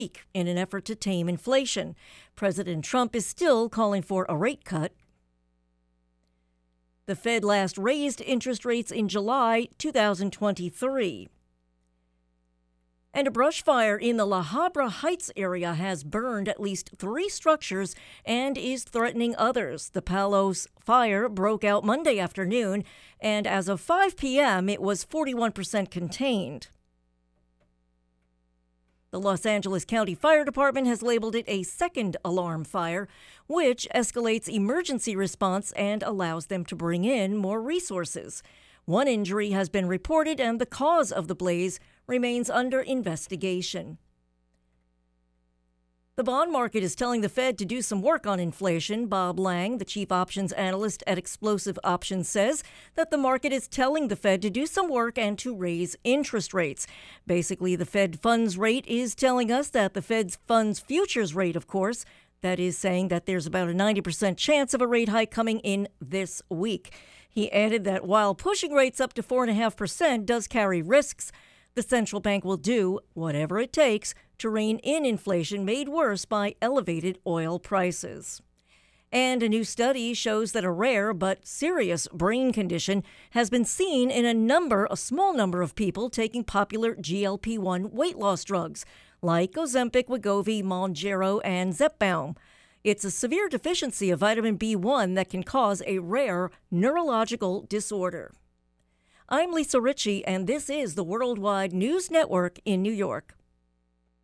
in an effort to tame inflation. President Trump is still calling for a rate cut. The Fed last raised interest rates in July 2023. And a brush fire in the La Habra Heights area has burned at least 3 structures and is threatening others. The Palos fire broke out Monday afternoon, and as of 5 p.m., it was 41% contained. The Los Angeles County Fire Department has labeled it a second alarm fire, which escalates emergency response and allows them to bring in more resources. 1 injury has been reported, and the cause of the blaze remains under investigation. The bond market is telling the Fed to do some work on inflation. Bob Lang, the chief options analyst at Explosive Options, says that the market is telling the Fed to do some work and to raise interest rates. Basically, the Fed funds rate is telling us that the Fed's funds futures rate, of course, that is saying that there's about a 90% chance of a rate hike coming in this week. He added that while pushing rates up to 4.5% does carry risks, the central bank will do whatever it takes to rein in inflation made worse by elevated oil prices. And a new study shows that a rare but serious brain condition has been seen in a small number of people taking popular GLP-1 weight loss drugs like Ozempic, Wegovy, Mounjaro, and Zepbound. It's a severe deficiency of vitamin B1 that can cause a rare neurological disorder. I'm Lisa Ritchie, and this is the Worldwide News Network in New York.